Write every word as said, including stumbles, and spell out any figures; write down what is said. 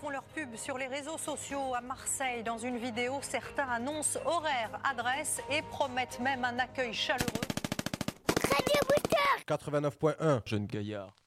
font leur pub sur les réseaux sociaux. À Marseille, dans une vidéo, certains annoncent horaires, adresses et promettent même un accueil chaleureux. quatre-vingt-neuf point un, Jeune Gaillard.